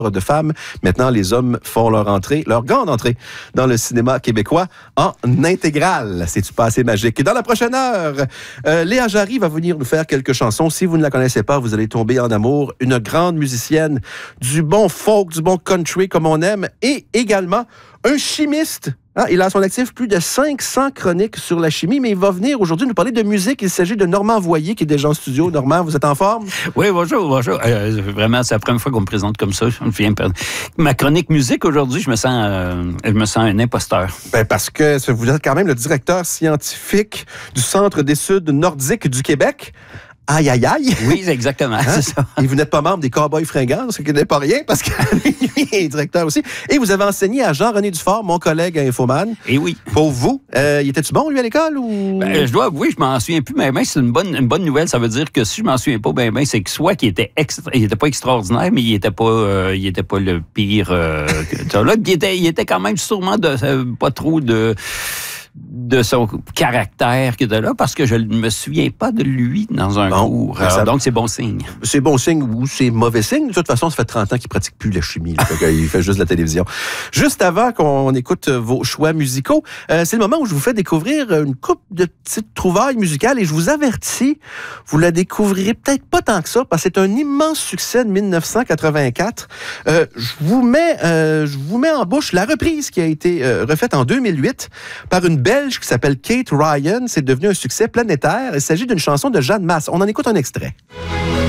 de femmes. Maintenant, les hommes font leur grande entrée dans le cinéma québécois en intégrale. C'est-tu pas assez magique? Et dans la prochaine heure, Léa Jarry va venir nous faire quelques chansons. Si vous ne la connaissez pas, vous allez tomber en amour. Une grande musicienne du bon folk, du bon country comme on aime, et également un chimiste. Il a à son actif plus de 500 chroniques sur la chimie, mais il va venir aujourd'hui nous parler de musique. Il s'agit de Normand Voyer, qui est déjà en studio. Normand, vous êtes en forme? Oui, bonjour. Vraiment, c'est la première fois qu'on me présente comme ça. Ma chronique musique, aujourd'hui, je me sens un imposteur. Parce que vous êtes quand même le directeur scientifique du Centre d'études nordiques du Québec. Aïe, aïe, aïe. Oui, exactement, c'est ça. Et vous n'êtes pas membre des Cowboys fringants, ce qui n'est pas rien, parce que lui est directeur aussi. Et vous avez enseigné à Jean-René Dufort, mon collègue à Infoman. Et oui. Pour vous, il était-tu bon, lui, à l'école? Ou... je dois avouer, je m'en souviens plus, mais c'est une bonne nouvelle. Ça veut dire que si je m'en souviens pas, c'est que soit qu'il était il était pas extraordinaire, mais il était pas le pire. Il était quand même sûrement pas trop de son caractère que de là, parce que je ne me souviens pas de lui dans un cours. Donc, c'est bon signe. C'est bon signe ou c'est mauvais signe. De toute façon, ça fait 30 ans qu'il pratique plus la chimie. Il fait juste de la télévision. Juste avant qu'on écoute vos choix musicaux, c'est le moment où je vous fais découvrir une couple de petites trouvailles musicales et je vous avertis, vous la découvrirez peut-être pas tant que ça, parce que c'est un immense succès de 1984. Je vous mets en bouche la reprise qui a été refaite en 2008 par une Belge qui s'appelle Kate Ryan. C'est devenu un succès planétaire. Il s'agit d'une chanson de Jeanne Masse. On en écoute un extrait.